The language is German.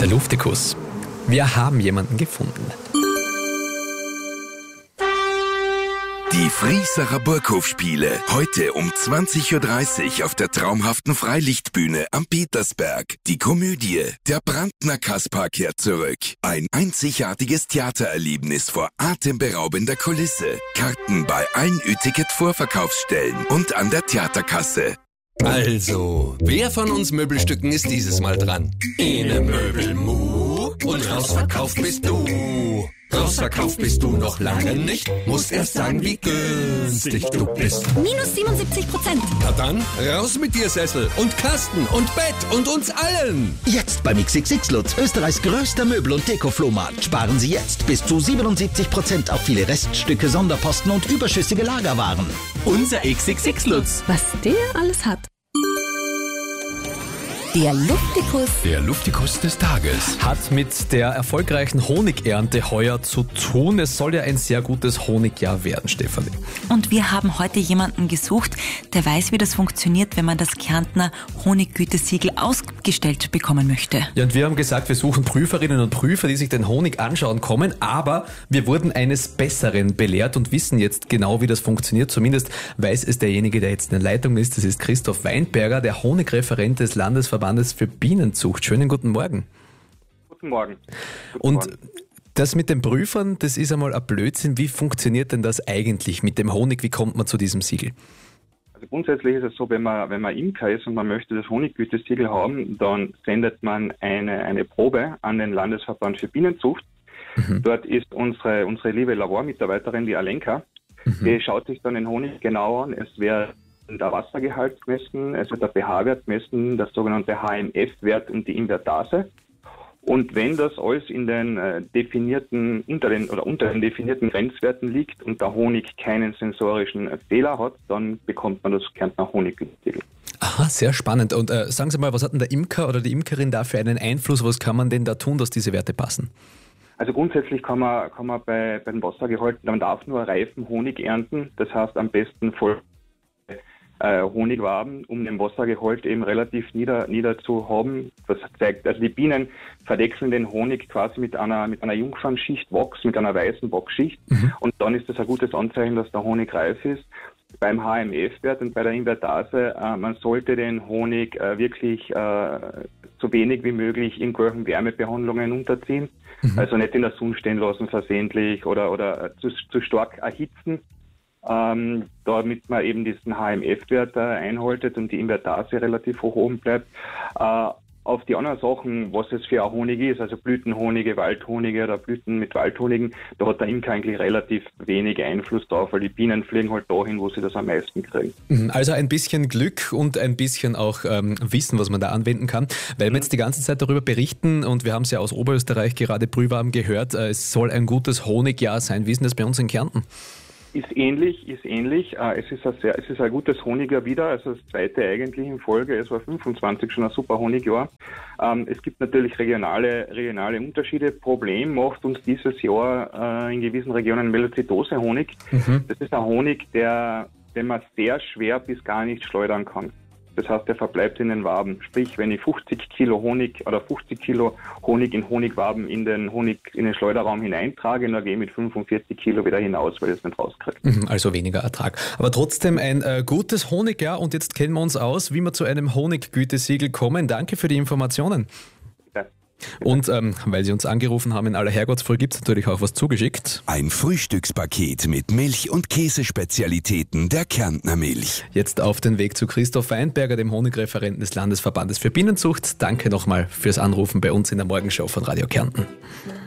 Der Luftikus. Wir haben jemanden gefunden. Die Friesacher Burghofspiele. Heute um 20.30 Uhr auf der traumhaften Freilichtbühne am Petersberg. Die Komödie Der Brandner Kaspar kehrt zurück. Ein einzigartiges Theatererlebnis vor atemberaubender Kulisse. Karten bei allen Ü-Ticket-Vorverkaufsstellen und an der Theaterkasse. Also, wer von uns Möbelstücken ist dieses Mal dran? Ene Möbelmu und rausverkauft bist du. Rausverkauft bist du noch lange nicht. Musst erst sagen, wie günstig du bist. Minus 77%. Na dann, raus mit dir, Sessel und Kasten und Bett und uns allen. Jetzt beim XXX Lutz, Österreichs größter Möbel- und Deko-Flohmarkt. Sparen Sie jetzt bis zu 77% auf viele Reststücke, Sonderposten und überschüssige Lagerwaren. Unser XXX Lutz. Was der alles hat. Der Luftikus. Der Luftikus des Tages hat mit der erfolgreichen Honigernte heuer zu tun. Es soll ja ein sehr gutes Honigjahr werden, Stefanie. Und wir haben heute jemanden gesucht, der weiß, wie das funktioniert, wenn man das Kärntner Honiggütesiegel ausgestellt bekommen möchte. Ja, und wir haben gesagt, wir suchen Prüferinnen und Prüfer, die sich den Honig anschauen kommen, aber wir wurden eines Besseren belehrt und wissen jetzt genau, wie das funktioniert. Zumindest weiß es derjenige, der jetzt in der Leitung ist. Das ist Christoph Weinberger, der Honigreferent des Landesverbandes für Bienenzucht. Schönen guten Morgen. Guten Morgen. Und das mit den Prüfern, das ist einmal ein Blödsinn. Wie funktioniert denn das eigentlich mit dem Honig? Wie kommt man zu diesem Siegel? Also grundsätzlich ist es so, wenn man Imker ist und man möchte das Honiggütesiegel haben, dann sendet man eine Probe an den Landesverband für Bienenzucht. Dort ist unsere liebe Labormitarbeiterin, die Alenka, die schaut sich dann den Honig genau an. Es wird der Wassergehalt gemessen, es wird der pH-Wert gemessen, der sogenannte HMF-Wert und die Invertase. Und wenn das alles in den unter den definierten Grenzwerten liegt und der Honig keinen sensorischen Fehler hat, dann bekommt man das Kärntner Honiggütesiegel. Aha, sehr spannend. Und sagen Sie mal, was hat denn der Imker oder die Imkerin da für einen Einfluss? Was kann man denn da tun, dass diese Werte passen? Also grundsätzlich kann man bei den Wassergehalten, man darf nur reifen Honig ernten, das heißt am besten voll Honigwaben, um den Wassergehalt eben relativ nieder zu haben. Das zeigt, also die Bienen verdeckeln den Honig quasi mit einer Jungfernschicht Wachs, mit einer weißen Wachsschicht. Und dann ist das ein gutes Anzeichen, dass der Honig reif ist. Beim HMF-Wert und bei der Invertase, man sollte den Honig wirklich so wenig wie möglich irgendwelchen Wärmebehandlungen unterziehen. Also nicht in der Sonne stehen lassen versehentlich oder zu stark erhitzen. Damit man eben diesen HMF-Wert einhaltet und die Invertase relativ hoch oben bleibt. Auf die anderen Sachen, was es für ein Honig ist, also Blütenhonige, Waldhonige oder Blüten mit Waldhonigen, da hat der Imker eigentlich relativ wenig Einfluss drauf, weil die Bienen fliegen halt dahin, wo sie das am meisten kriegen. Also ein bisschen Glück und ein bisschen auch Wissen, was man da anwenden kann, weil wir jetzt die ganze Zeit darüber berichten und wir haben es ja aus Oberösterreich gerade Brühwarm gehört, es soll ein gutes Honigjahr sein. Wie ist denn das bei uns in Kärnten? Ist ähnlich. Es ist ein gutes Honigjahr wieder, also das zweite eigentlich in Folge. Es war 25 schon ein super Honigjahr. Es gibt natürlich regionale Unterschiede. Problem macht uns dieses Jahr in gewissen Regionen Melozidose-Honig. Das ist ein Honig, den man sehr schwer bis gar nicht schleudern kann. Das heißt, der verbleibt in den Waben. Sprich, wenn ich 50 Kilo Honig oder 50 Kilo Honig in Honigwaben in den Schleuderraum hineintrage, dann gehe ich mit 45 Kilo wieder hinaus, weil ich es nicht rauskriege. Also weniger Ertrag. Aber trotzdem ein gutes Honigjahr und jetzt kennen wir uns aus, wie wir zu einem Honiggütesiegel kommen. Danke für die Informationen. Und weil Sie uns angerufen haben, in aller Herrgottsfrüh gibt es natürlich auch was zugeschickt. Ein Frühstückspaket mit Milch- und Käsespezialitäten der Kärntner Milch. Jetzt auf den Weg zu Christoph Weinberger, dem Honigreferenten des Landesverbandes für Bienenzucht. Danke nochmal fürs Anrufen bei uns in der Morgenshow von Radio Kärnten.